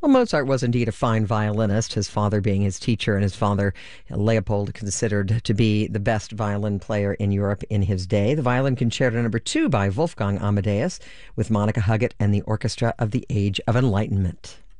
Well, Mozart was indeed a fine violinist, his father being his teacher, and his father, Leopold, considered to be the best violin player in Europe in his day. The Violin Concerto Number 2 by Wolfgang Amadeus with Monica Huggett and the Orchestra of the Age of Enlightenment.